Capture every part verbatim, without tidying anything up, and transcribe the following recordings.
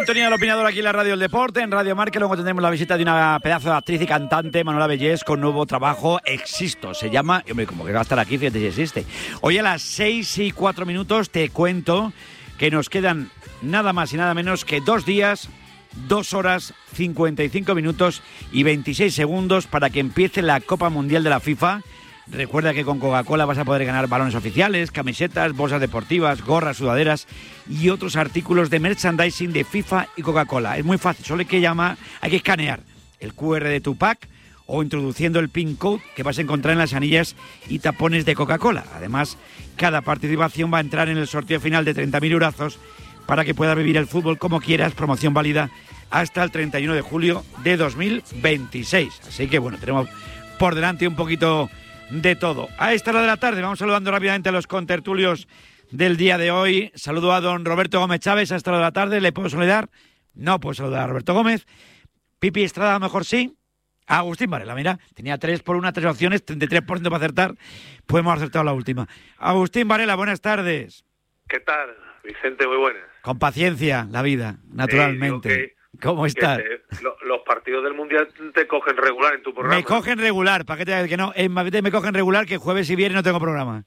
sintonía del opinador aquí en la Radio del Deporte, en Radio Marca. Luego tendremos la visita de una pedazo de actriz y cantante, Manuela Bellés, con nuevo trabajo, Existo. Se llama, hombre, como que va a estar aquí, fíjate si existe. Hoy a las seis y cuatro minutos te cuento que nos quedan nada más y nada menos que dos días, dos horas, cincuenta y cinco minutos y veintiséis segundos para que empiece la Copa Mundial de la FIFA. Recuerda que con Coca-Cola vas a poder ganar balones oficiales, camisetas, bolsas deportivas, gorras, sudaderas y otros artículos de merchandising de FIFA y Coca-Cola. Es muy fácil, solo hay que llamar, hay que escanear el cu erre de tu pack o introduciendo el pin code que vas a encontrar en las anillas y tapones de Coca-Cola. Además, cada participación va a entrar en el sorteo final de treinta mil eurazos para que puedas vivir el fútbol como quieras, promoción válida hasta el treinta y uno de julio de dos mil veintiséis. Así que bueno, tenemos por delante un poquito de todo. A esta hora de la tarde vamos saludando rápidamente a los contertulios del día de hoy. Saludo a don Roberto Gómez Chávez a esta hora de la tarde. ¿Le puedo saludar? No puedo saludar a Roberto Gómez. Pipi Estrada, a lo mejor sí. A Agustín Varela, mira, tenía tres por una, tres opciones, treinta y tres por ciento para acertar. Pues hemos acertado la última. Agustín Varela, buenas tardes. ¿Qué tal, Vicente? Muy buenas. Con paciencia, la vida, naturalmente. Sí, que, ¿Cómo estás? Te, lo, los partidos del Mundial te cogen regular en tu programa. Me cogen regular, ¿para qué te digas que no? En Madrid me cogen regular, que jueves y viernes no tengo programa.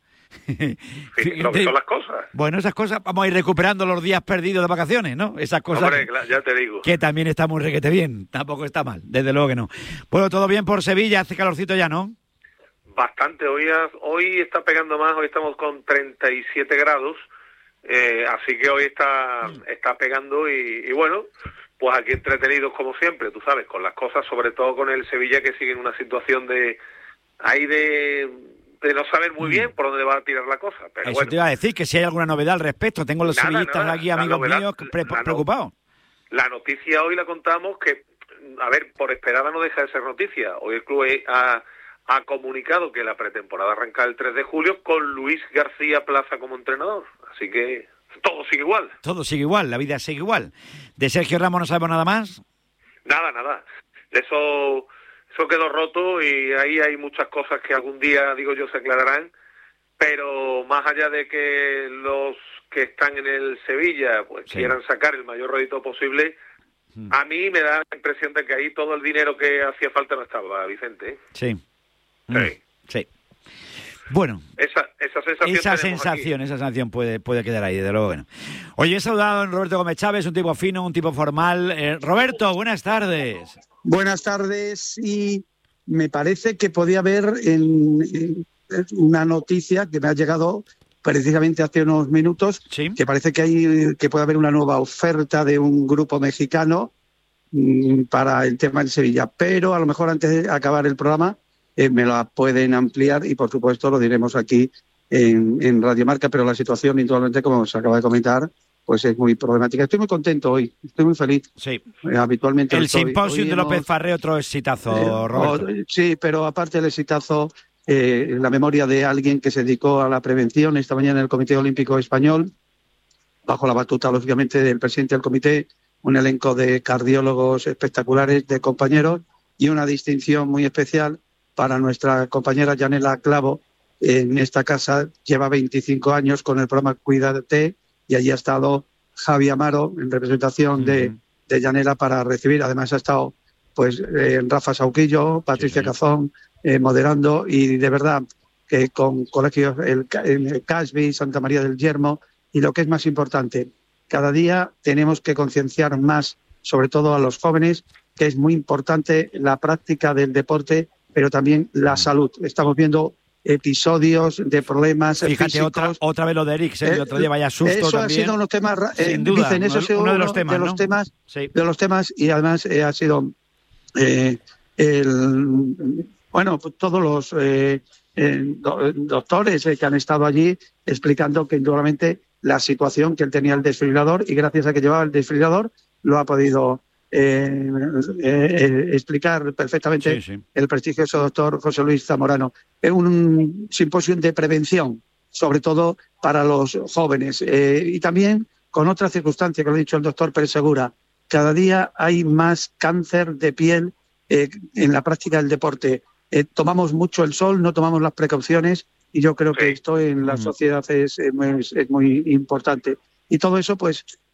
Sí, lo que son las cosas. Bueno, esas cosas vamos a ir recuperando los días perdidos de vacaciones, ¿no? Esas cosas. Hombre, que, ya te digo. Que también está muy requete bien, tampoco está mal, desde luego que no. Bueno, todo bien por Sevilla, hace calorcito ya, ¿no? Bastante, hoy, hoy está pegando más, hoy estamos con treinta y siete grados, eh, así que hoy está, está pegando y, y bueno, pues aquí entretenidos como siempre, tú sabes, con las cosas, sobre todo con el Sevilla que sigue en una situación de ahí de, de no saber muy bien por dónde va a tirar la cosa. Pero Eso bueno, te iba a decir, que si hay alguna novedad al respecto. Tengo los nada, sevillistas nada, aquí, amigos novedad, míos, pre- la, preocupados. La noticia hoy la contamos que, a ver, por esperada no deja de ser noticia. Hoy el club ha, ha comunicado que la pretemporada arranca el tres de julio con Luis García Plaza como entrenador. Así que todo sigue igual. Todo sigue igual, la vida sigue igual. ¿De Sergio Ramos no sabemos nada más? Nada, nada. Eso, eso quedó roto y ahí hay muchas cosas que algún día, digo yo, se aclararán. Pero más allá de que los que están en el Sevilla pues sí. quieran sacar el mayor rédito posible, mm. a mí me da la impresión de que ahí todo el dinero que hacía falta no estaba, Vicente. Sí. Sí. Mm. Sí. Bueno, esa, esa sensación, esa sensación, esa sensación puede, puede quedar ahí, desde luego. Bueno. Oye, he saludado a don Roberto Gómez Chávez, un tipo fino, un tipo formal. Eh, Roberto, buenas tardes. Buenas tardes, y me parece que podía haber en, en una noticia que me ha llegado precisamente hace unos minutos, ¿sí? que parece que hay que puede haber una nueva oferta de un grupo mexicano mmm, para el tema en Sevilla, pero a lo mejor antes de acabar el programa Eh, me la pueden ampliar y por supuesto lo diremos aquí en, en Radio Marca, pero la situación indudablemente, como se acaba de comentar, pues es muy problemática. Estoy muy contento hoy, estoy muy feliz. Sí. Eh, habitualmente el estoy, simposio de hemos, López Farré, otro exitazo, eh, Roberto. Oh, sí, pero aparte del exitazo, eh, la memoria de alguien que se dedicó a la prevención esta mañana en el Comité Olímpico Español, bajo la batuta, lógicamente, del presidente del comité, un elenco de cardiólogos espectaculares, de compañeros, y una distinción muy especial para nuestra compañera Yanela Clavo. En esta casa lleva veinticinco años con el programa Cuídate y allí ha estado Javi Amaro en representación uh-huh. de, de Yanela para recibir. Además ha estado pues eh, Rafa Sauquillo, Patricia sí, sí. Cazón eh, moderando, y de verdad que eh, con colegios el, el Casby, Santa María del Yermo, y lo que es más importante, cada día tenemos que concienciar más, sobre todo a los jóvenes, que es muy importante la práctica del deporte, pero también la salud. Estamos viendo episodios de problemas Fíjate, físicos. Otra, otra vez lo de Eriksen, eh, el otro día vaya susto eso también. Ha sido unos temas, eh, sin duda, dicen, eso uno, ha sido uno de los uno temas, de los ¿no? temas, sí. de los temas y además eh, ha sido, eh, el, bueno, pues todos los eh, eh, do, doctores eh, que han estado allí explicando que indudablemente la situación que él tenía el desfibrilador, y gracias a que llevaba el desfibrilador lo ha podido Eh, eh, explicar perfectamente sí, sí. el prestigioso doctor José Luis Zamorano. Es un simposio de prevención, sobre todo para los jóvenes, eh, y también con otra circunstancia que lo ha dicho el doctor Pérez Segura. Cada día hay más cáncer de piel eh, en la práctica del deporte. Eh, tomamos mucho el sol, no tomamos las precauciones, y yo creo que esto en la sociedad es, es, muy, es muy importante. Y todo eso, pues,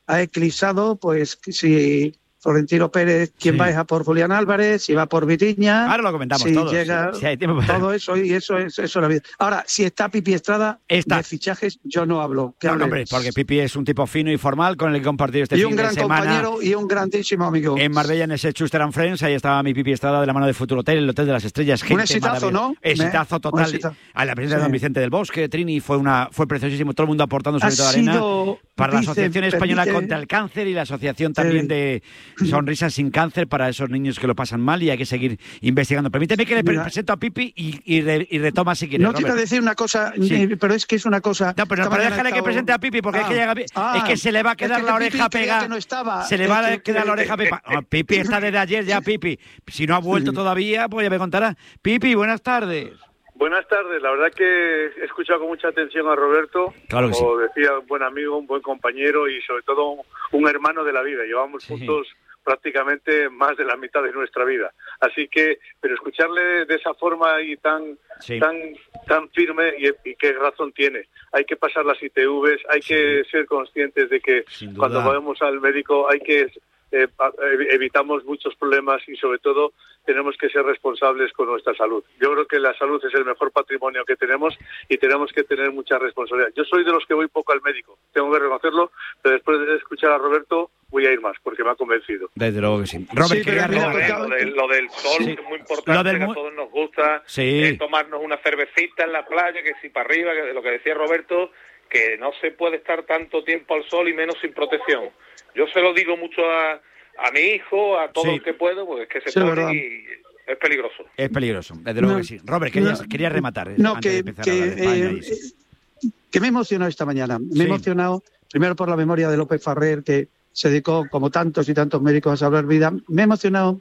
ha eclipsado, pues, si Florentino Pérez, quién Sí. va es a por Julián Álvarez, si va por Vitiña. Ahora lo comentamos si todos. llega, sí, sí, hay tiempo para- todo eso, y eso es, eso es la vida. Ahora, si está Pipi Estrada, Está. de fichajes yo no hablo. que No, no, hable. hombre, porque Pipi es un tipo fino y formal con el que he compartido este y fin un gran de semana. compañero y un grandísimo amigo. En Marbella, en ese Schuster and Friends, ahí estaba mi Pipi Estrada de la mano de Futuro Hotel, el Hotel de las Estrellas. Gente Un exitazo, maravillosa. ¿no? Exitazo Un total. exitazo. A la presencia de Sí. Don Vicente del Bosque, Trini, fue una fue preciosísimo. Todo el mundo aportando su Ha granito de arena sido, para la dice, Asociación Española permite- contra el Cáncer y la Asociación también Sí. de Sonrisas sin Cáncer para esos niños que lo pasan mal, y hay que seguir investigando. Permíteme que le pre- Mira. presento a Pipi y, y, re- y retoma si quiere. No te iba a Robert. decir una cosa, Sí. eh, pero es que es una cosa. No, pero, Esta pero mañana déjale he que estado- presente a Pipi, porque Ah, es, que llega- ah, es que se le va a es quedar que la Pipi oreja creía pegada. que no estaba. Se le Es va a que- quedar la oreja pegada. Oh, Pipi está desde ayer ya, Pipi. Si no ha vuelto todavía, pues ya me contará. Pipi, buenas tardes. Buenas tardes, la verdad que he escuchado con mucha atención a Roberto, Claro que como decía, un buen amigo, un buen compañero y sobre todo un, un hermano de la vida. Llevamos Sí. juntos prácticamente más de la mitad de nuestra vida. Así que, pero escucharle de esa forma y tan Sí. tan tan firme, y, y qué razón tiene. Hay que pasar las I T Vs, hay Sí. que ser conscientes de que Sin duda. cuando vamos al médico hay que eh, pa- ev- evitamos muchos problemas y sobre todo tenemos que ser responsables con nuestra salud. Yo creo que la salud es el mejor patrimonio que tenemos y tenemos que tener mucha responsabilidad. Yo soy de los que voy poco al médico, tengo que reconocerlo, pero después de escuchar a Roberto voy a ir más porque me ha convencido. Desde luego que sí. Robert, Sí, pero quería mira, remarcar- Lo, de- lo del sol, Sí. que es muy importante, Lo del que mu- a todos nos gusta, Sí. eh, tomarnos una cervecita en la playa, que si para arriba, que lo que decía Roberto, que no se puede estar tanto tiempo al sol y menos sin protección. Yo se lo digo mucho a, a mi hijo, a todos Sí. los que puedo, pues que se Sí, ponen verdad. y es peligroso. Es peligroso, desde luego No, que sí. Robert, querías, no, querías rematar. eh, No, antes de que, empezar que, a hablar de España eh, y eso. que me he emocionado esta mañana. Me Sí. he emocionado, primero por la memoria de López Farrer, que se dedicó, como tantos y tantos médicos, a salvar vida. Me he emocionado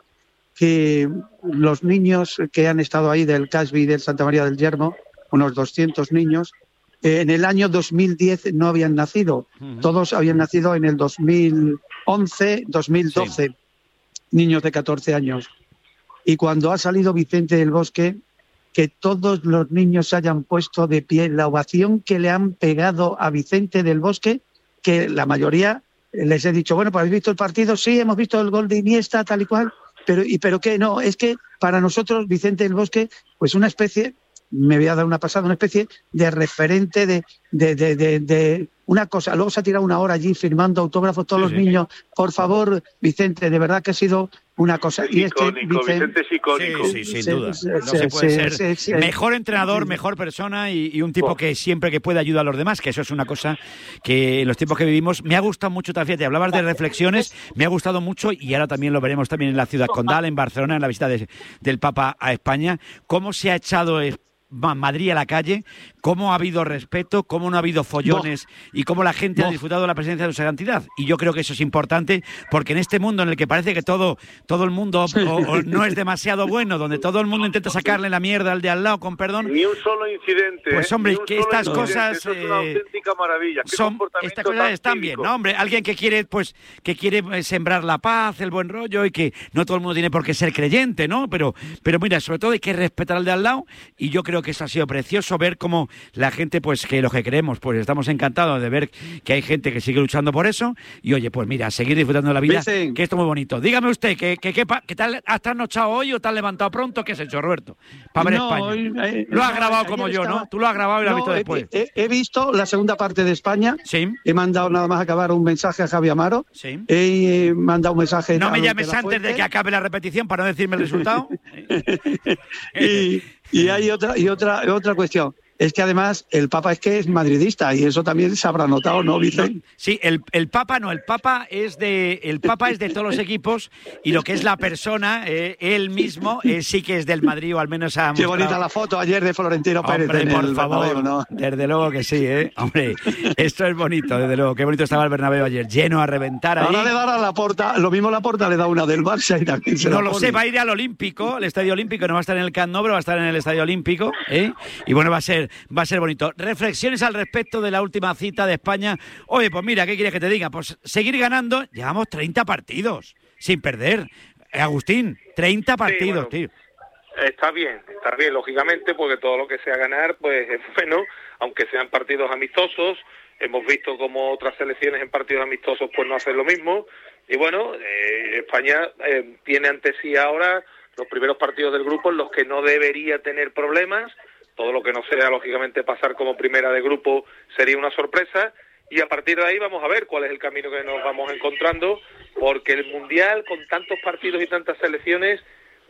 que los niños que han estado ahí del Casby y del Santa María del Yermo, unos doscientos niños, eh, en el año dos mil diez no habían nacido. Ujú. Todos habían nacido en el dos mil once, dos mil doce, niños de catorce años. Y cuando ha salido Vicente del Bosque, que todos los niños se hayan puesto de pie, la ovación que le han pegado a Vicente del Bosque, que la mayoría eh, les he dicho, bueno, pues ¿habéis visto el partido? Sí, hemos visto el gol de Iniesta, tal y cual, pero ¿y pero qué? No, es que para nosotros Vicente del Bosque, pues una especie, me voy a dar una pasada, una especie de referente de, de, de, de, de una cosa. Luego se ha tirado una hora allí firmando autógrafos todos Sí, los sí. niños. Por favor, Vicente, de verdad que ha sido una cosa. Es Y es que icónico, Vicente es icónico. Sí, sí, sin Sí, duda. sí, No sí, se puede sí, ser sí, sí. mejor entrenador, Sí. mejor persona y, y un tipo Oh. que siempre que puede ayuda a los demás, que eso es una cosa que en los tiempos que vivimos me ha gustado mucho. Fíjate, hablabas de reflexiones, me ha gustado mucho y ahora también lo veremos también en la ciudad condal, en Barcelona, en la visita de- del Papa a España, cómo se ha echado eh, Ma- Madrid a la calle, cómo ha habido respeto, cómo no ha habido follones y cómo la gente ha Bof. disfrutado de la presencia de su santidad. Y yo creo que eso es importante porque en este mundo en el que parece que todo, todo el mundo o- o no es demasiado bueno, donde todo el mundo intenta sacarle la mierda al de al lado, con perdón, Ni un solo incidente. Pues, ¿eh? hombre, Ni un que solo estas incidente. cosas, Eso es una eh, auténtica maravilla. Qué son comportamiento estas cosas tan están bien, cívico. ¿no, hombre? Alguien que quiere, pues, que quiere eh, sembrar la paz, el buen rollo y que no todo el mundo tiene por qué ser creyente, ¿no? Pero, pero mira, sobre todo hay que respetar al de al lado y yo creo que eso ha sido precioso ver cómo la gente, pues, que los que creemos, pues, estamos encantados de ver que hay gente que sigue luchando por eso y oye, pues mira, seguir disfrutando de la vida, Dicen- que esto es muy bonito. Dígame usted, ¿qué, qué, qué, pa- qué tal has trasnochado hoy o te has levantado pronto? ¿Qué has hecho, Roberto? Para ver No, España. hoy, eh, Lo has no, grabado ayer como yo, estaba- ¿no? Tú lo has grabado y lo has No, visto he- después. He, he visto la segunda parte de España. Sí, He mandado nada más acabar un mensaje a Javi Amaro. sí. He eh, mandado un mensaje. No a me los llames de la antes de Fuente. que acabe la repetición para no decirme el resultado. y, y hay otra y otra otra cuestión. Es que además el Papa es que es madridista y eso también se habrá notado, ¿no, Vicente? Sí, el, el Papa no, el Papa es de el Papa es de todos los equipos y lo que es la persona, eh, él mismo, eh, sí que es del Madrid o al menos ha Qué mostrado- bonita la foto ayer de Florentino Pérez Hombre, en por el favor, Bernabéu, ¿no? desde luego que sí, ¿eh? Hombre, esto es bonito, desde luego. Qué bonito estaba el Bernabéu ayer, lleno a reventar ahí. Ahora le dará la porta, lo mismo la porta le da una del Barça y también se No la lo pone. sé, va a ir al Olímpico, el Estadio Olímpico, no va a estar en el Camp Nou, pero va a estar en el Estadio Olímpico, ¿eh? Y bueno, va a ser, va a ser bonito. Reflexiones al respecto de la última cita de España. Oye, pues mira, ¿qué quieres que te diga? Pues seguir ganando, llevamos treinta partidos sin perder. Eh, Agustín, treinta partidos, bueno. tío. Está bien, está bien, lógicamente, porque todo lo que sea ganar, pues es bueno, aunque sean partidos amistosos. Hemos visto como otras selecciones en partidos amistosos pues no hacen lo mismo. Y bueno, eh, España eh, tiene ante sí ahora los primeros partidos del grupo en los que no debería tener problemas. Todo lo que no sea, lógicamente, pasar como primera de grupo sería una sorpresa. Y a partir de ahí vamos a ver cuál es el camino que nos vamos encontrando, porque el Mundial, con tantos partidos y tantas selecciones,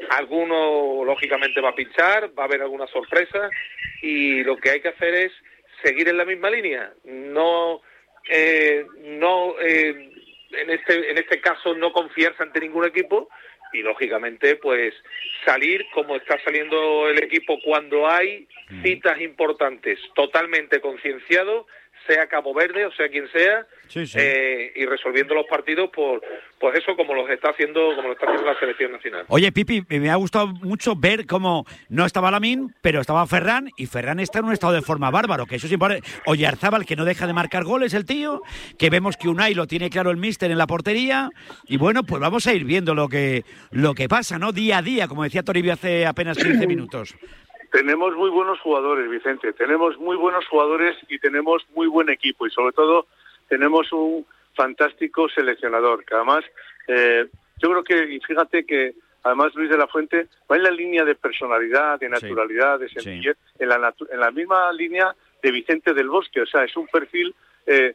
alguno lógicamente va a pinchar, va a haber alguna sorpresa, y lo que hay que hacer es seguir en la misma línea, no eh, no eh, en este en este caso no confiarse ante ningún equipo, y lógicamente pues salir como está saliendo el equipo cuando hay citas importantes, totalmente concienciado, sea Cabo Verde o sea quien sea, sí, sí. Eh, y resolviendo los partidos por pues eso como los está haciendo como lo está haciendo la selección nacional. Oye, Pipi, me ha gustado mucho ver cómo no estaba Lamine, pero estaba Ferran, y Ferran está en un estado de forma bárbaro, que eso es importante. Oyarzábal, que no deja de marcar goles el tío, que vemos que Unai lo tiene claro el míster en la portería, y bueno, pues vamos a ir viendo lo que lo que pasa, ¿no? Día a día, como decía Toribio hace apenas quince minutos. Tenemos muy buenos jugadores, Vicente, tenemos muy buenos jugadores y tenemos muy buen equipo, y sobre todo tenemos un fantástico seleccionador, que además eh, yo creo que, y fíjate que además Luis de la Fuente va en la línea de personalidad, de naturalidad, sí, de sencillez, sí. en, la natu- en la misma línea de Vicente del Bosque, o sea, es un perfil eh,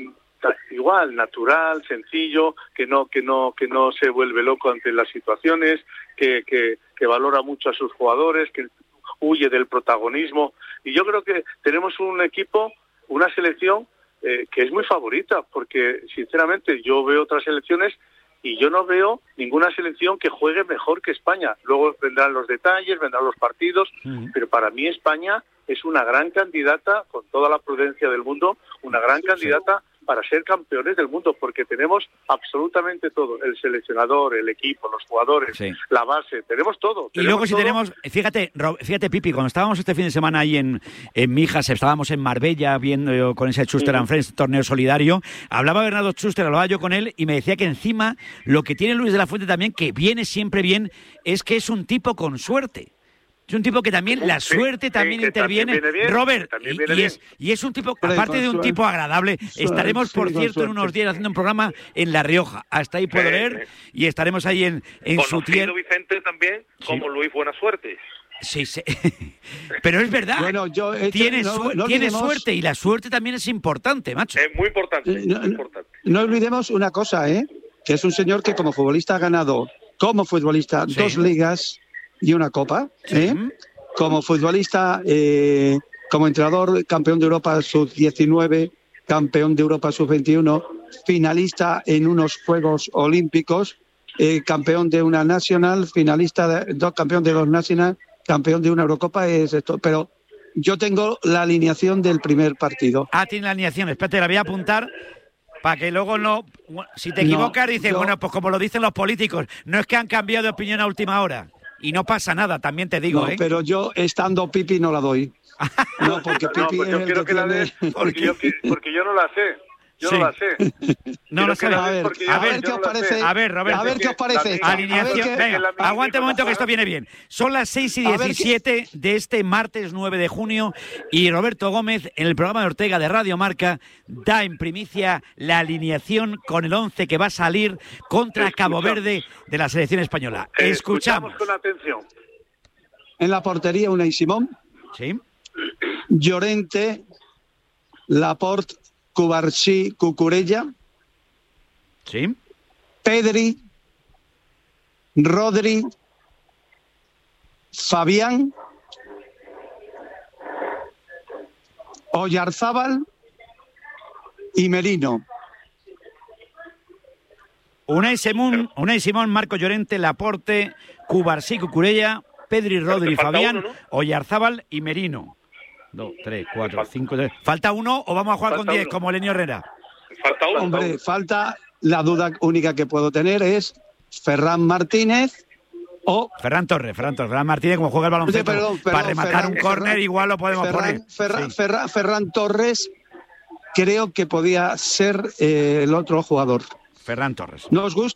igual, natural, sencillo, que no que no que no se vuelve loco ante las situaciones, que, que, que valora mucho a sus jugadores, que huye del protagonismo, y yo creo que tenemos un equipo, una selección eh, que es muy favorita, porque sinceramente yo veo otras selecciones y yo no veo ninguna selección que juegue mejor que España. Luego vendrán los detalles, vendrán los partidos, uh-huh. pero para mí España es una gran candidata, con toda la prudencia del mundo, una gran candidata sí. para ser campeones del mundo, porque tenemos absolutamente todo, el seleccionador, el equipo, los jugadores, sí. la base, tenemos todo. Y luego si todo. tenemos, fíjate, fíjate Pipi, cuando estábamos este fin de semana ahí en, en Mijas, estábamos en Marbella viendo con ese Schuster and Friends, torneo solidario, hablaba Bernardo Schuster, hablaba yo con él y me decía que encima lo que tiene Luis de la Fuente también, que viene siempre bien, es que es un tipo con suerte. Es un tipo que también, la suerte sí, también sí, interviene. También bien, Robert, y, y, es, y es un tipo, aparte de un suerte. tipo agradable, estaremos, por sí, cierto, en unos días haciendo un programa en La Rioja. Hasta ahí puedo leer, y estaremos ahí en, en su tierra. Vicente también, como sí. Luis Buena Suerte. Sí, sí. Pero es verdad, bueno, yo, hecho, tiene, no, su- no tiene suerte, y la suerte también es importante, macho. Es muy importante, eh, no, muy importante. No olvidemos una cosa, ¿eh? Que es un señor que como futbolista ha ganado, como futbolista, sí. dos ligas y una copa, ¿eh? Sí. Como futbolista, eh, como entrenador, campeón de Europa sub diecinueve, campeón de Europa sub veintiuno, finalista en unos Juegos Olímpicos, eh, campeón de una Nacional, finalista, de, dos campeón de dos Nacional, campeón de una Eurocopa, es esto. Pero yo tengo la alineación del primer partido. Ah, tiene la alineación, espérate, la voy a apuntar. Para que luego no... Si te equivocas, no, dices, yo... bueno, pues como lo dicen los políticos, no es que han cambiado de opinión a última hora. Y no pasa nada, también te digo, no, ¿eh? Pero yo, estando Pipi, no la doy. No, porque Pipi no, pues yo es quiero el que, que la des, porque yo, porque yo no la sé. Yo sí. no la sé. No lo sé. A ver, a ver qué os parece. A ver, Roberto. A ver qué os parece. Alineación. Que, venga, aguante un momento que esto viene bien. Son las seis y diecisiete de este martes nueve de junio y Roberto Gómez, en el programa de Ortega de Radio Marca, da en primicia la alineación con el once que va a salir contra Escuchamos. Cabo Verde de la selección española. Escuchamos. Escuchamos con atención. En la portería, Unai Simón. Sí. Llorente, Laporte, Cubarsí, Cucurella. Sí. Pedri, Rodri, Fabián, Oyarzábal y Merino. Unai Simón, Unai Simón, Marco Llorente, Laporte, Cubarsí, Cucurella, Pedri, Rodri, Fabián, uno, ¿no? Oyarzábal y Merino. Dos, tres, cuatro, cinco, tres. ¿Falta uno o vamos a jugar falta con diez uno. Como Lenio Herrera? Falta uno. Hombre, falta, la duda única que puedo tener es Ferran Martínez o... Ferran Torres, Ferran Torres. Ferran Martínez, como juega el baloncesto, perdón, perdón, para rematar Ferran, un córner, igual lo podemos Ferran, poner. Ferran, sí. Ferran, Ferran Torres creo que podía ser eh, el otro jugador. Ferran Torres. ¿No os gusta?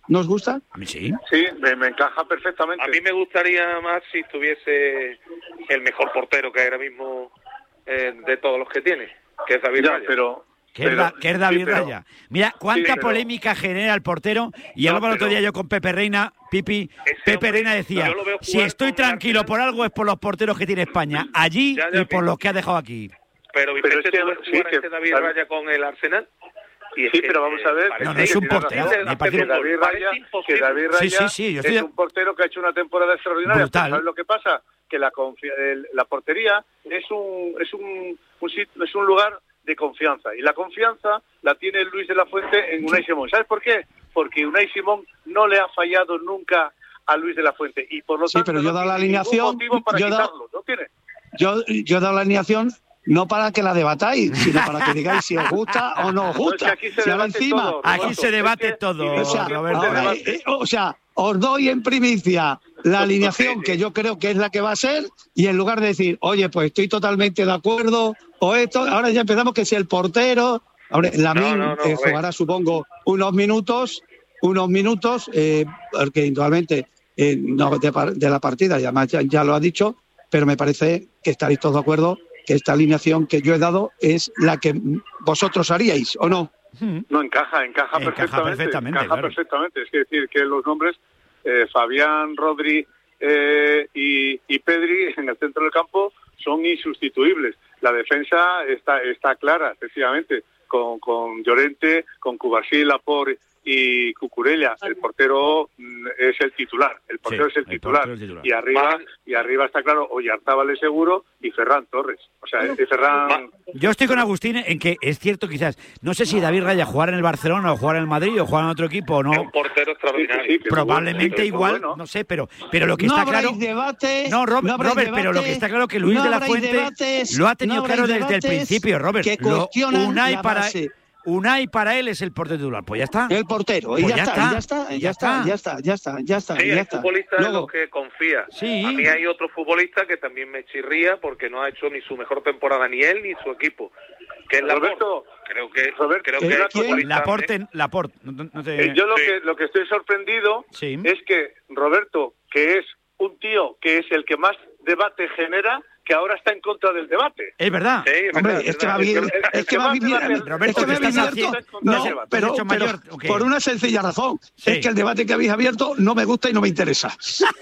¿Nos gusta? A mí sí. Sí, me, me encaja perfectamente. A mí me gustaría más si estuviese el mejor portero que hay ahora mismo eh, de todos los que tiene, que es David Ya, Raya. pero... Que es, da, que es David sí, pero, Raya. Mira, cuánta sí, pero, polémica genera el portero. Y no, hablaba el otro pero, día yo con Pepe Reina, Pipi. Pepe hombre, Reina decía, yo lo veo si jugar estoy con tranquilo Arsenal, por algo es por los porteros que tiene España, allí ya, ya, y por Pipi. los que ha dejado aquí. Pero Vicente, Pero es que- tú ves sí, jugar a que- este David claro. Raya con el Arsenal. Y es Sí, que, pero vamos eh, a ver. parece No, no es que un tiene portero, razón, me parece que un David parece Raya, imposible. que David Sí, Raya sí, sí, yo es estoy de- un portero que ha hecho una temporada extraordinaria. Brutal. ¿Sabes lo que pasa? Que la confi- el- la portería es un es un, un sit- es un lugar de confianza, y la confianza la tiene Luis de la Fuente en Unai Simón. ¿Sabes por qué? Porque Unai Simón no le ha fallado nunca a Luis de la Fuente, y por lo Sí, tanto pero yo he no dado la tiene ningún alineación, motivo para yo he dado- quitarlo, no tiene. Yo, yo he dado la alineación no para que la debatáis, sino para que digáis si os gusta o no os No, es gusta. que aquí se Si ahora debate encima, todo, Aquí Roberto. se Es debate que- todo, o sea, Roberto. ahora, debate. eh, eh, o sea, os doy en primicia la alineación que yo creo que es la que va a ser, y en lugar de decir, oye, pues estoy totalmente de acuerdo, o esto, ahora ya empezamos que si el portero, ahora Lamine No, no, no, eh, a ver. jugará, supongo, unos minutos, unos minutos, eh, porque indudablemente eh, no de, par- de la partida, y además ya, ya lo ha dicho, pero me parece que estaréis todos de acuerdo que esta alineación que yo he dado es la que vosotros haríais, ¿o no? No, encaja, encaja, Encaja perfectamente. perfectamente, encaja claro. perfectamente. Es decir, que los nombres eh, Fabián, Rodri eh, y, y Pedri en el centro del campo son insustituibles. La defensa está está clara, efectivamente, con, con Llorente, con Cubarsí, Laporte y Cucurella. El portero mm, es el titular, el portero Sí, es el el titular. portero es el titular. Y arriba Vale. y arriba está claro Oyarzábal seguro y Ferran Torres. O sea, eh, Ferran... Yo estoy con Agustín en que es cierto, quizás, no sé si David Raya jugar en el Barcelona o jugar en el Madrid o jugar en otro equipo o Es un no. portero extraordinario. Sí, sí, que es Probablemente bueno, sí, igual, bueno. no sé, pero, pero lo que no está habráis claro... debate, No, Rob- no habráis Robert, pero lo debate, que está claro que Luis no de la habráis Fuente debates, lo ha tenido no claro habráis desde el debates principio, Robert. que Lo- cuestionan Unai la para base. Unai para él es el portero titular. Pues ya está. El portero, y Pues ya, ya está, está, ya está, ya ya está, está. ya está, ya está, ya está, Sí, ya hay está. futbolistas en Luego, los que confía. Sí. A mí hay otro futbolista que también me chirría porque no ha hecho ni su mejor temporada, ni él ni su equipo, que es Laporte. Roberto, Creo que, Roberto, creo ¿quién? que hay ¿Quién? futbolistas, Laporte, ¿eh? Laporte. No, no te- Eh, yo lo Sí. que lo que estoy sorprendido Sí. es que Roberto, que es un tío que es el que más debate genera, que ahora está en contra del debate. Es verdad. Sí, es hombre, verdad, es que va verdad. bien, Es que- es es que que va más bien, debate- Roberto, es que ¿qué me estás habéis haciendo? abierto, ¿Te has no, hecho pero, pero mayor o qué? por una sencilla razón, Sí. es que el debate que habéis abierto no me gusta y no me interesa.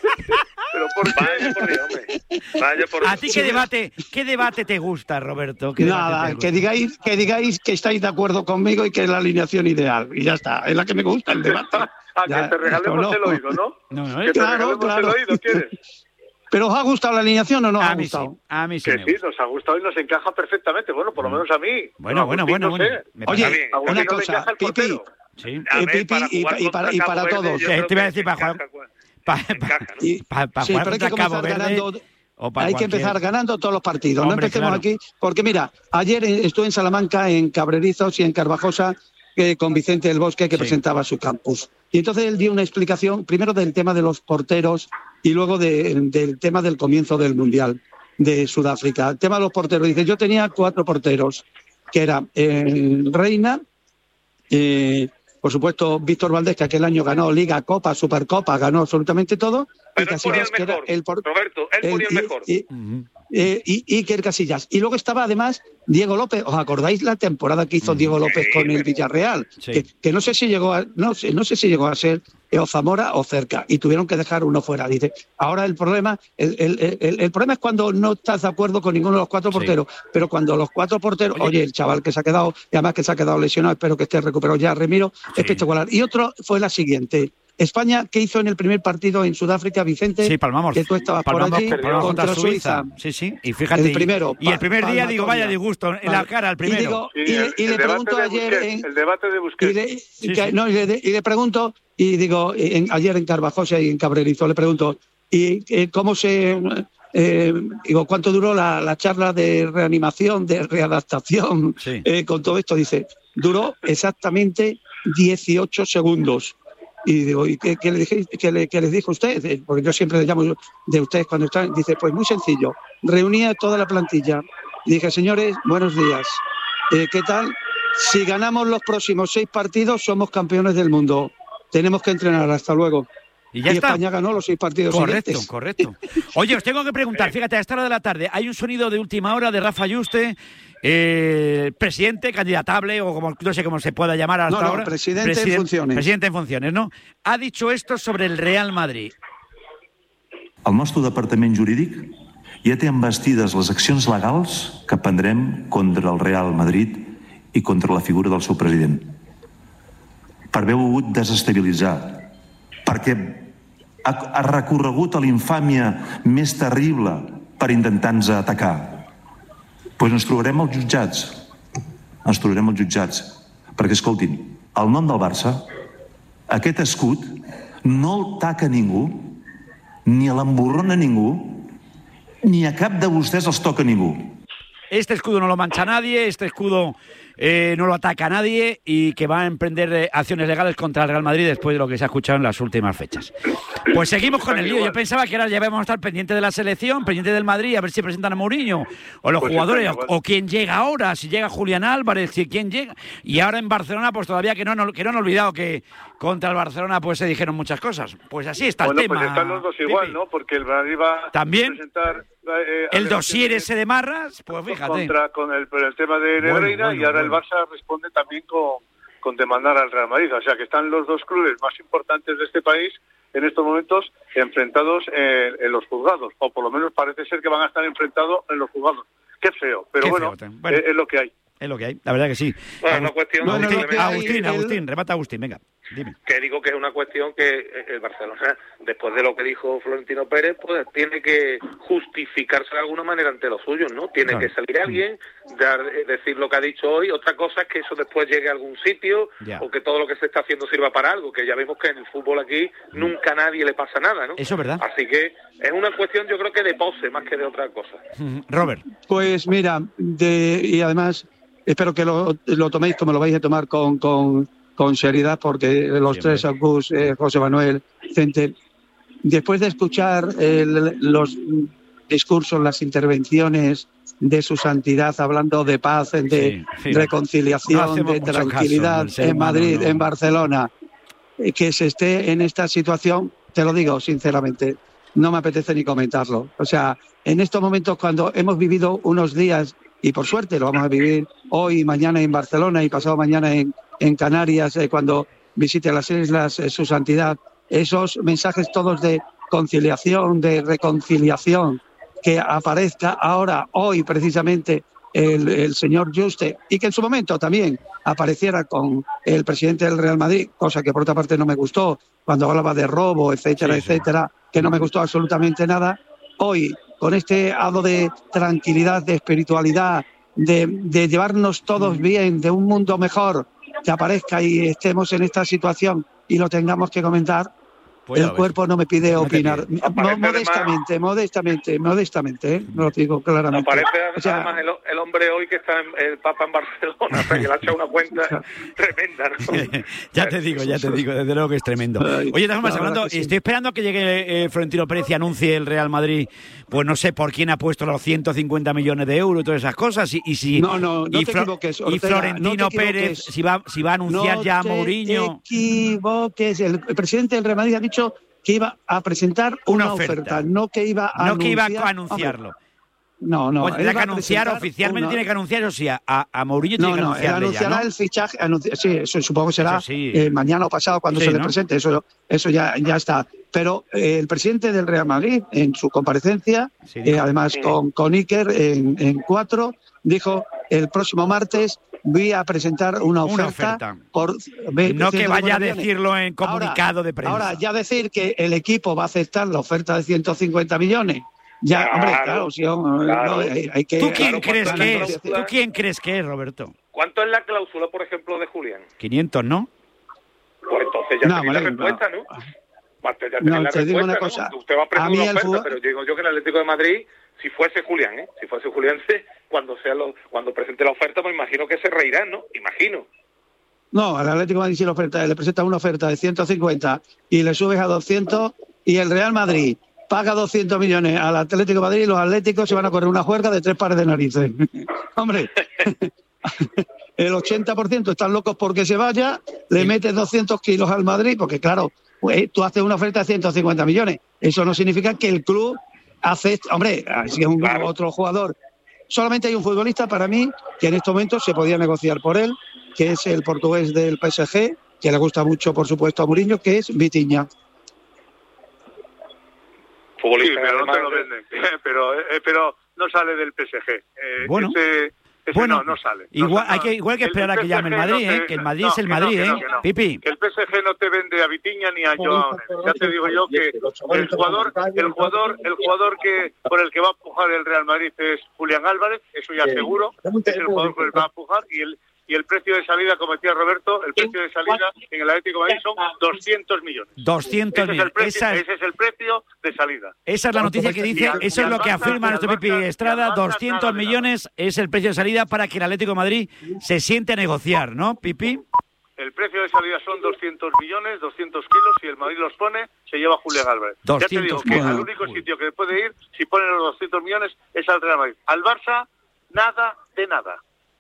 Pero por Vaya por Dios, hombre. Vaya por ¿A Dios. ti qué debate, qué debate te gusta, Roberto? ¿Qué debate te Nada, gusta? que digáis, que digáis que estáis de acuerdo conmigo y que es la alineación ideal. Y ya está, es la que me gusta el debate. a Ya, que te regalemos ¿o no? el oído, ¿no? No, no, Que es- te Claro, regalemos claro. el oído, ¿quieres? ¿Pero os ha gustado la alineación o no os a ha mí sí, gustado? a mí sí Que me sí, gusta. nos ha gustado y nos encaja perfectamente. Bueno, por lo menos a mí. Bueno, bueno, Agustín, bueno, no bueno. sé. Me Oye, parece- A mí, Agustín una no le cosa, encaja el Pipi, portero. Sí. A Eh, ver, Pipi, para y jugar pa- y para- contra y Cabo para Verde, todos. yo Sí, creo te iba a que decir, para encaja, jugar- encaja, Pa- pa- ¿no? Y- pa- pa sí, jugar pero hay que contra Cabo comenzar Verde ganando. o para Hay que cualquier- empezar ganando todos los partidos. no Hombre, empecemos claro. aquí, porque mira, ayer estuve en Salamanca, en Cabrerizos y en Carvajosa, eh, con Vicente del Bosque, que Sí. presentaba su campus. Y entonces él dio una explicación, primero del tema de los porteros y luego de- del tema del comienzo del Mundial de Sudáfrica. El tema de los porteros. Dice, yo tenía cuatro porteros, que era eh, Reina, eh, por supuesto, Víctor Valdés, que aquel año ganó Liga, Copa, Supercopa, ganó absolutamente todo. Pero y él ponía Casillas, el que era mejor, el por- Roberto, él ponía el y- mejor. y- Ujú. eh, y Iker Casillas. Y luego estaba además Diego López. ¿Os acordáis la temporada que hizo Mm. Diego López Sí, con el pero- Villarreal? Sí. Que, que no sé si llegó a, no sé, no sé si llegó a ser o Zamora o cerca, y tuvieron que dejar uno fuera. Dice, ahora el problema, el, el, el, el problema es cuando no estás de acuerdo con ninguno de los cuatro Sí. porteros, pero cuando los cuatro porteros, Oye. oye, el chaval que se ha quedado, y además que se ha quedado lesionado, espero que esté recuperado ya, Remiro, Sí. espectacular. Y otro fue la siguiente. España, ¿qué hizo en el primer partido en Sudáfrica, Vicente? Sí, palmamos. Que tú estabas palmamos, por allí palmamos contra Suiza. Sí, sí. Y fíjate. El primero, Y el pa- primer día digo, vaya palmatoria. disgusto en la Vale. cara al Y primero. digo, Sí, y, le- el- y el le debate pregunto de ayer Busquets, en- el debate de y Busquets. le, Sí, que- sí. no, y le, y le pregunto y digo en- ayer en Carvajosa y en Cabrerizo le pregunto y eh, cómo se eh, digo cuánto duró la, la charla de reanimación, de readaptación, Sí. eh, con todo esto. Dice, duró exactamente dieciocho segundos. Y digo, ¿y qué, qué le dije, qué, le- qué les dijo usted? Eh, Porque yo siempre le llamo de ustedes cuando están. Dice, pues muy sencillo. Reunía toda la plantilla y dije, señores, buenos días. Eh, ¿Qué tal? Si ganamos los próximos seis partidos, somos campeones del mundo. tenemos que entrenar, hasta luego. Y ya y está. España ganó los seis partidos Correcto, siguientes. correcto. Oye, os tengo que preguntar, fíjate, a esta hora de la tarde hay un sonido de última hora de Rafa Yuste, eh, presidente, candidatable, o como no sé cómo se pueda llamar hasta no, no, ahora. presidente Presiden- en funciones. Presidente en funciones, ¿no? Ha dicho esto sobre el Real Madrid. El nostre departament jurídic ja té embestides les accions legals que prendrem contra el Real Madrid i contra la figura del seu president. Per haver volgut desestabilitzar, perquè ha, ha recorregut a l'infàmia més terrible per intentar-nos atacar. Doncs pues ens trobarem als jutjats. Ens trobarem als jutjats. Perquè, escoltin, el nom del Barça, aquest escut, no el taca ningú, ni l'emborrona ningú, ni a cap de vostès els toca ningú. Este escudo no lo mancha nadie, este escudo eh, no lo ataca a nadie y que va a emprender eh, acciones legales contra el Real Madrid después de lo que se ha escuchado en las últimas fechas. Pues seguimos con el lío. Yo pensaba que ahora ya íbamos a estar pendientes de la selección, pendientes del Madrid, a ver si presentan a Mourinho o los Pues jugadores, está o, o quién llega ahora, si llega Julián Álvarez, si quién llega. Y ahora en Barcelona, pues todavía que no, no, que no han olvidado que contra el Barcelona pues se dijeron muchas cosas. Pues así está bueno, el tema. Pues están los dos igual, Pipi. ¿no? Porque el Madrid va ¿También? a presentar eh, El dossier ese de Marras, pues fíjate. contra con el, por el tema de Bueno, Negreira bueno, y ahora bueno. el Barça responde también con, con demandar al Real Madrid. O sea que están los dos clubes más importantes de este país en estos momentos enfrentados en, en los juzgados, o por lo menos parece ser que van a estar enfrentados en los juzgados. Qué feo, pero Qué bueno, feo, bueno. Es, es lo que hay. Es lo que hay, la verdad que sí. Bueno, Agust- una cuestión Bueno, Agustín, lo que hay, Agustín, el- Agustín, remata Agustín, venga, dime. que digo que es una cuestión que el Barcelona, después de lo que dijo Florentino Pérez, pues tiene que justificarse de alguna manera ante los suyos, ¿no? Tiene Claro. que salir alguien, dar, decir lo que ha dicho hoy. Otra cosa es que eso después llegue a algún sitio, Ya. o que todo lo que se está haciendo sirva para algo, que ya vemos que en el fútbol aquí nunca a nadie le pasa nada, ¿no? Eso es verdad. Así que es una cuestión, yo creo que de pose más que de otra cosa. Robert. Pues mira, de, y además espero que lo, lo toméis como lo vais a tomar con, con, con seriedad, porque los Siempre. tres, Agus, eh, José Manuel, Cente, después de escuchar el- los discursos, las intervenciones de su santidad, hablando de paz, de Sí, sí. reconciliación, No hacemos de mucho tranquilidad caso, el ser en humano, Madrid, no. en Barcelona, eh, que se esté en esta situación, te lo digo sinceramente, no me apetece ni comentarlo. O sea, en estos momentos, cuando hemos vivido unos días, y por suerte lo vamos a vivir hoy y mañana en Barcelona y pasado mañana en, en Canarias, eh, cuando visite las islas eh, su santidad, esos mensajes todos de conciliación, de reconciliación, que aparezca ahora, hoy precisamente, el, el señor Juste, y que en su momento también apareciera con el presidente del Real Madrid, cosa que por otra parte no me gustó, cuando hablaba de robo, etcétera, Sí, sí. etcétera, que no me gustó absolutamente nada. Hoy, con este halo de tranquilidad, de espiritualidad, de, de llevarnos todos bien, de un mundo mejor, que aparezca y estemos en esta situación y lo tengamos que comentar, Pues ya el ves. cuerpo no me pide No te opinar. pide. Mo- Aparece modestamente, modestamente, modestamente, ¿eh? No lo digo claramente. Aparece O sea, además el, el hombre hoy que está en, el Papa en Barcelona, o sea, que le ha echado una cuenta tremenda, ¿no? Ya te digo, ya te digo, desde luego que es tremendo. Ay, Oye, de todas formas, la hablando, verdad que sí. estoy esperando a que llegue eh, Florentino Pérez y anuncie el Real Madrid, pues no sé por quién ha puesto los ciento cincuenta millones de euros y todas esas cosas, y, y si No, no, no y, te Flo- equivoques, y Ortega, Florentino no te Pérez equivoques. si va, si va a anunciar no ya a te Mourinho. equivoques. El, el presidente del Real Madrid ha dicho que iba a presentar Una una, oferta. oferta. no que iba a No que iba anunciar. a anunciarlo. Hombre, no, no. o él tendrá va que a anunciar presentar oficialmente, una- tiene que anunciar, o sea, a, a Mourinho No, tiene que no, él anunciarle ya, anunciará ¿no? el fichaje, anunci- sí, eso supongo que será Eso sí. eh, mañana o pasado cuando Sí, se le ¿no? presente, eso, eso ya, ya está. Pero eh, el presidente del Real Madrid, en su comparecencia, Sí, eh, dijo. además Sí. con, con Iker en, en cuatro, dijo el próximo martes voy a presentar una Una oferta, oferta. por ve- No que ciento vaya a cincuenta millones. decirlo en comunicado Ahora- de prensa. Ahora, ya decir que el equipo va a aceptar la oferta de ciento cincuenta millones. Ya, Claro, hombre, claro, sí, hombre, claro. no, hay, hay que... ¿Tú quién Claro, crees cuando que la es? cláusula- ¿Tú quién crees que es, Roberto? ¿Cuánto es la cláusula, por ejemplo, de Julián? quinientos, ¿no? Pues entonces ya No, tenéis la vale, respuesta, ¿no? Basta, ya No, tenéis la te digo una respuesta, ¿no? cosa. Usted va a A presentar mí una el oferta, fútbol- pero digo yo que el Atlético de Madrid, si fuese Julián, ¿eh? Si fuese Julián, se- cuando sea lo, cuando presente la oferta, pues imagino que se reirán, ¿no? Imagino. No, al Atlético de Madrid si le, oferta, le presenta una oferta de ciento cincuenta y le subes a doscientos, y el Real Madrid paga doscientos millones al Atlético de Madrid y los atléticos se van a correr una juerga de tres pares de narices. Hombre, el ochenta por ciento están locos porque se vaya, le metes doscientos kilos al Madrid, porque claro, pues, tú haces una oferta de ciento cincuenta millones. Eso no significa que el club hace... Hombre, si es un claro. otro jugador. Solamente hay un futbolista para mí que en estos momentos se podía negociar por él, que es el portugués del P S G, que le gusta mucho, por supuesto, a Mourinho, que es Vitinha. Sí, pero no te lo venden. pero, eh, pero no sale del P S G. Eh, bueno. Ese, ese Bueno, no, no sale. Igual, no, hay que, igual que esperar el, a que llame el Madrid, no ¿eh? te, Que el Madrid no, es el que Madrid, no, que ¿eh? no, que no. Pipi. Que el P S G no te vende a Vitinha ni a Joao Neves. Ya te digo yo que el jugador, el jugador, el jugador que por el que va a pujar el Real Madrid es Julián Álvarez, eso ya seguro. Es el jugador por el que va a pujar y el y el precio de salida, como decía Roberto, el precio de salida en el Atlético de Madrid son doscientos millones. doscientos millones. Ese, esa es, ese es el precio de salida. Esa es la noticia que dice, eso es lo que afirma nuestro Pipi Estrada, doscientos millones es el precio de salida para que el Atlético de Madrid se siente a negociar, ¿no, Pipi? El precio de salida son doscientos millones, doscientos kilos, si el Madrid los pone, se lleva Julián Álvarez. Ya te digo que al único sitio que puede ir, si ponen los doscientos millones, es al Real Madrid. Al Barça, nada de nada.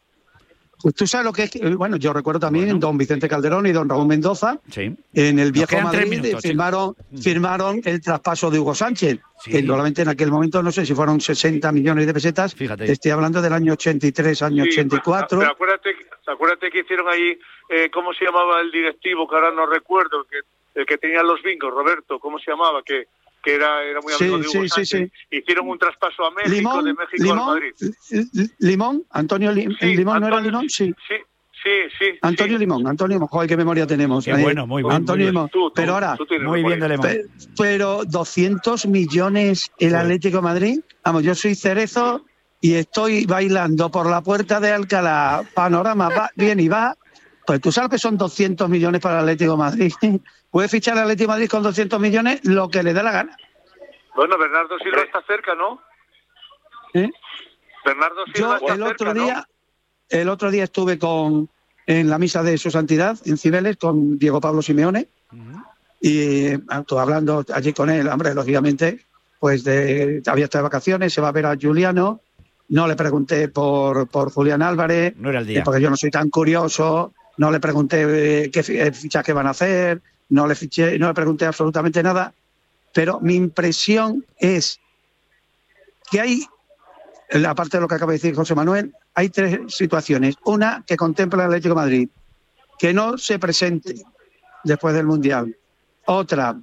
Pues tú sabes lo que es, bueno, yo recuerdo también bueno. don Vicente Calderón y don Raúl Mendoza, sí. en el viejo Madrid minutos, firmaron, firmaron el traspaso de Hugo Sánchez, sí. que normalmente en aquel momento no sé si fueron sesenta millones de pesetas. Fíjate. Estoy hablando del año ochenta y tres, año sí, ochenta y cuatro. Pero acuérdate, acuérdate que hicieron ahí, eh, ¿cómo se llamaba el directivo? Que ahora no recuerdo, que el que tenía los bingos, Roberto, ¿cómo se llamaba? Que que era, era muy amigo sí, de Hugo sí, Sánchez. Sí, sí. Hicieron un traspaso a México, Limón, de México Limón, al Madrid. Limón, Antonio Lim, sí, Limón, Antonio, ¿no era Limón? Sí. Sí, sí, sí. Antonio sí. Limón, Antonio Limón, joder, qué memoria tenemos. Qué bueno, muy bueno. Antonio muy Limón. Tú, tú, pero ahora, muy bien de Limón. Pero, pero doscientos millones el Atlético de Madrid. Vamos, yo soy Cerezo y estoy bailando por la puerta de Alcalá, panorama, va, bien y va. Pues tú sabes que son doscientos millones para el Atlético de Madrid. Puede fichar al Atlético de Madrid con doscientos millones lo que le dé la gana. Bueno, Bernardo Silva está cerca, ¿no? ¿Eh? Bernardo Silva Yo está el otro cerca, día, ¿no? el otro día estuve con en la misa de Su Santidad en Cibeles con Diego Pablo Simeone uh-huh. y estuve hablando allí con él, hombre, lógicamente, pues de había estado de vacaciones, se va a ver a Juliano. No le pregunté por por Julián Álvarez, no era el día. porque yo no soy tan curioso. No le pregunté eh, qué fichaje van a hacer, no le fiché, no le pregunté absolutamente nada. Pero mi impresión es que hay, aparte de lo que acaba de decir José Manuel, hay tres situaciones. Una, que contempla el Atlético de Madrid, que no se presente después del Mundial. Otra,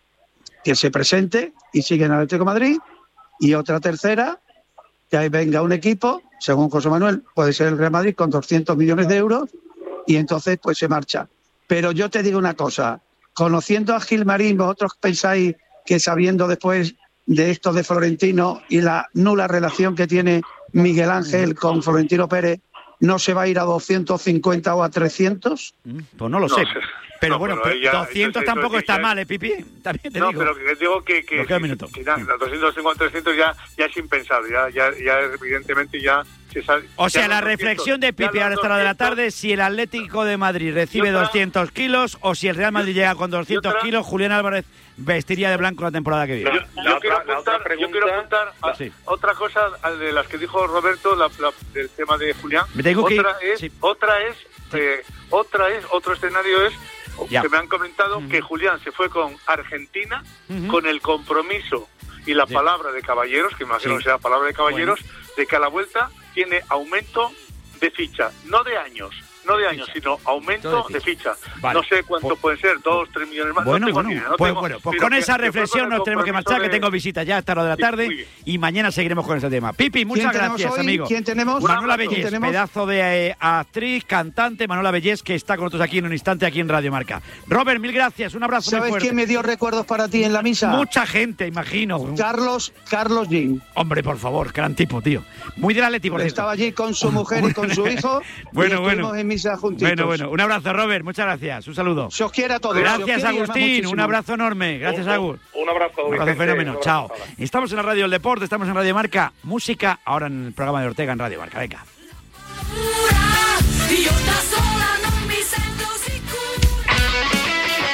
que se presente y sigue en el Atlético de Madrid. Y otra tercera, que ahí venga un equipo, según José Manuel, puede ser el Real Madrid con doscientos millones de euros y entonces pues se marcha. Pero yo te digo una cosa, conociendo a Gilmarín, vosotros pensáis que sabiendo después de esto de Florentino y la nula relación que tiene Miguel Ángel con Florentino Pérez, ¿no se va a ir a doscientos cincuenta o a trescientos? Pues no lo sé. No sé. Pero no, bueno, pero ya, doscientos eso, tampoco eso, está ya, mal, ¿eh, Pipi? También te no, digo. pero que digo que, que, que, que, que ya, doscientos cincuenta, trescientos ya, ya es impensable. Ya, ya, ya evidentemente ya... Se sale, o sea, ya la doscientos, reflexión de Pipi a esta hora de la tarde, si el Atlético de Madrid recibe otra, doscientos kilos o si el Real Madrid llega con doscientos otra, kilos, Julián Álvarez vestiría de blanco la temporada que viene. Yo, yo, yo, quiero, apuntar, pregunta, yo quiero apuntar a, sí. otra cosa de las que dijo Roberto, la, la, del tema de Julián. Me tengo otra, que... es, sí. otra es, sí. eh, otra es, otro escenario es ya. que me han comentado uh-huh. que Julián se fue con Argentina uh-huh. con el compromiso y la sí. palabra de caballeros, que imagino sí. que sea palabra de caballeros, bueno. de que a la vuelta tiene aumento de ficha, no de años, no de años, sino aumento de ficha. De ficha. Vale. No sé cuánto pues, pueden ser, dos, tres millones más. Bueno, no tengo bueno, ni idea, no pues, tengo, bueno, pues con que, esa reflexión nos tenemos que marchar, de... que tengo visitas ya hasta la hora de la tarde sí, y mañana seguiremos con este tema. Pipi, muchas gracias, hoy? amigo. ¿Quién tenemos? Manuela Bellés, pedazo de eh, actriz, cantante, Manuela Bellés, que está con nosotros aquí en un instante aquí en Radio Marca. Robert, mil gracias, un abrazo muy fuerte. ¿Sabes quién me dio recuerdos para ti en la misa? Mucha gente, imagino. Carlos, Carlos Jean. Hombre, por favor, gran tipo, tío. Muy del Atleti, por cierto. Estaba allí con su mujer y con su hijo. bueno, y bueno. en misa juntitos. Bueno, bueno. Un abrazo, Robert. Muchas gracias. Un saludo. Se os quiere a todos. Gracias, Agustín. Un abrazo enorme. Gracias, Agus. Un abrazo. Un abrazo fenómeno. Chao. Estamos en la Radio del Deporte, estamos en Radio Marca. Música, ahora en el programa de Ortega en Radio Marca. Venga.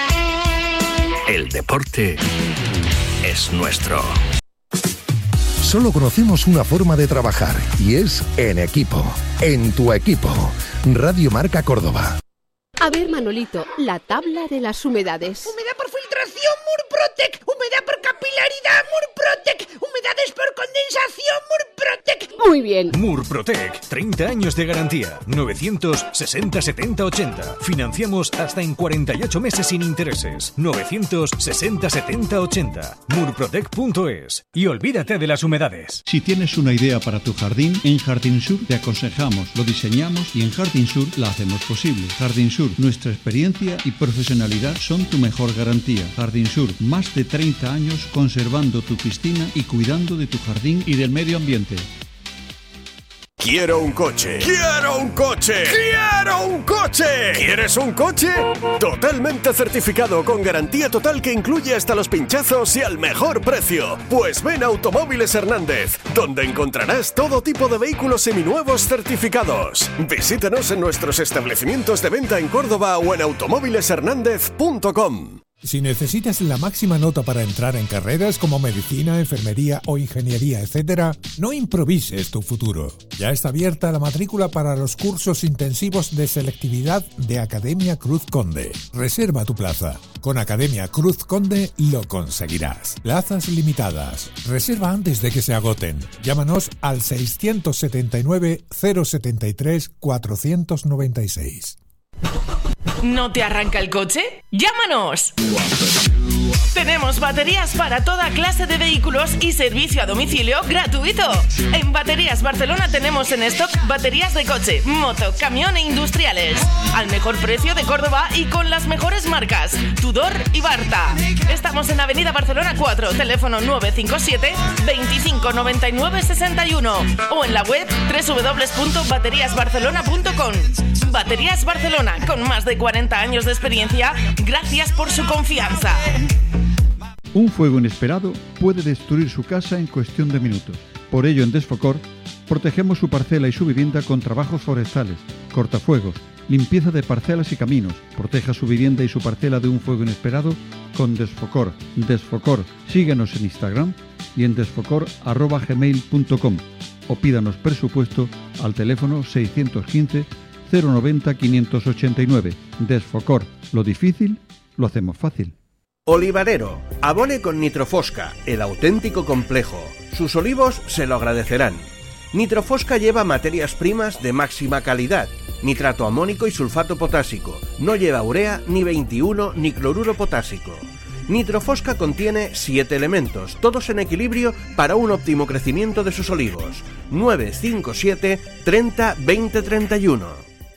El deporte es nuestro. solo conocemos una forma de trabajar y es en equipo. En tu equipo. Radio Marca Córdoba. A ver, Manolito, la tabla de las humedades. Humedad por filtración, Murprotec. Humedad por capilaridad, Murprotec. Humedades por condensación, Murprotec. Muy bien. Murprotec, treinta años de garantía. novecientos sesenta setenta ochenta. Financiamos hasta en cuarenta y ocho meses sin intereses. novecientos sesenta setenta ochenta. murprotec punto es. Y olvídate de las humedades. Si tienes una idea para tu jardín, en Jardín Sur te aconsejamos, lo diseñamos y en Jardín Sur la hacemos posible. Jardín Sur, nuestra experiencia y profesionalidad son tu mejor garantía. Jardín Sur, más de treinta años conservando tu piscina y cuidando de tu jardín y del medio ambiente. Quiero un coche. ¡Quiero un coche! ¡Quiero un coche! ¿Quieres un coche? Totalmente certificado con garantía total que incluye hasta los pinchazos y al mejor precio. Pues ven a Automóviles Hernández, donde encontrarás todo tipo de vehículos seminuevos certificados. Visítanos en nuestros establecimientos de venta en Córdoba o en automóviles hernández punto com. Si necesitas la máxima nota para entrar en carreras como medicina, enfermería o ingeniería, etcétera, no improvises tu futuro. Ya está abierta la matrícula para los cursos intensivos de selectividad de Academia Cruz Conde. Reserva tu plaza. Con Academia Cruz Conde lo conseguirás. Plazas limitadas. Reserva antes de que se agoten. Llámanos al seiscientos setenta y nueve, cero setenta y tres, cuatrocientos noventa y seis. ¿No te arranca el coche? ¡Llámanos! Tenemos baterías para toda clase de vehículos y servicio a domicilio gratuito. En Baterías Barcelona tenemos en stock baterías de coche, moto, camión e industriales. Al mejor precio de Córdoba y con las mejores marcas, Tudor y Barta. Estamos en Avenida Barcelona cuatro, teléfono nueve cinco siete, veinticinco noventa y nueve sesenta y uno o en la web doble u doble u doble u punto baterías barcelona punto com. Baterías Barcelona, con más de cuarenta años de experiencia, gracias por su confianza. Un fuego inesperado puede destruir su casa en cuestión de minutos. Por ello, en Desfocor, protegemos su parcela y su vivienda con trabajos forestales, cortafuegos, limpieza de parcelas y caminos. Proteja su vivienda y su parcela de un fuego inesperado con Desfocor. Desfocor. Síguenos en Instagram y en desfocor arroba gmail punto com o pídanos presupuesto al teléfono seiscientos quince, cero noventa, quinientos ochenta y nueve. Desfocor. Lo difícil, lo hacemos fácil. Olivarero, abone con Nitrofosca, el auténtico complejo. Sus olivos se lo agradecerán. Nitrofosca lleva materias primas de máxima calidad, nitrato amónico y sulfato potásico. No lleva urea, ni veintiuno, ni cloruro potásico. Nitrofosca contiene siete elementos, todos en equilibrio para un óptimo crecimiento de sus olivos. nueve cinco siete, treinta, veinte, treinta y uno.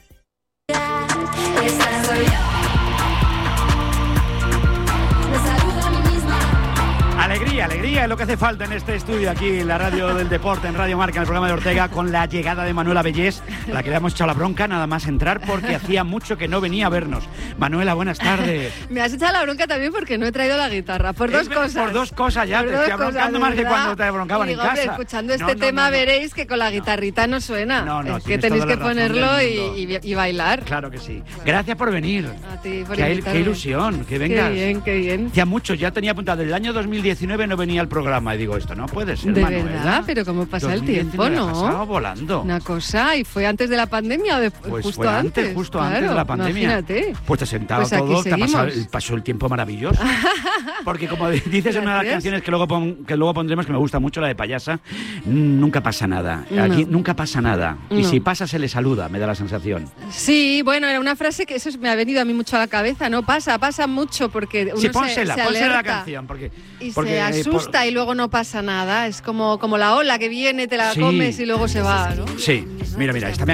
Alegría, alegría es lo que hace falta en este estudio aquí en la radio del deporte, en Radio Marca, en el programa de Ortega, con la llegada de Manuela Bellés, a la que le hemos echado la bronca nada más entrar porque hacía mucho que no venía a vernos. Manuela, buenas tardes. Me has echado la bronca también porque no he traído la guitarra, por dos es, cosas. Por dos cosas ya, por te estoy abroncando más que cuando te broncaban digo, en casa. Hombre, escuchando este no, no, tema no, no. veréis que con la guitarrita no suena. No, no, es que tenéis que ponerlo y, y, y bailar. Claro que sí. Gracias por venir. A ti, por qué, invitarme. Qué ilusión, que vengas. Qué bien, qué bien. Hacía mucho, ya tenía apuntado, desde el año dos mil diecinueve no venía al programa y digo, esto no puede ser, de Manuela. verdad, pero cómo pasa el tiempo, ¿no? Ha pasado volando. Una cosa, ¿y fue antes de la pandemia o de, pues justo fue antes? antes, justo claro, antes de la pandemia. Imagínate. Pues te has sentado pues todo, te ha pasado, seguimos. pasó el tiempo maravilloso. Porque como dices en una de las canciones que luego, pon, que luego pondremos, que me gusta mucho, la de Payasa, nunca pasa nada. No. Aquí nunca pasa nada. Y No. si pasa, se le saluda, me da la sensación. Sí, bueno, era una frase que eso me ha venido a mí mucho a la cabeza, ¿no? Pasa, pasa mucho porque uno sí, se, pónsela, se pónsela alerta la canción. Porque, y porque, se asusta por... y luego no pasa nada. Es como, como la ola que viene, te la Sí. comes y luego se va, ¿no? Sí, mira, mira, esta me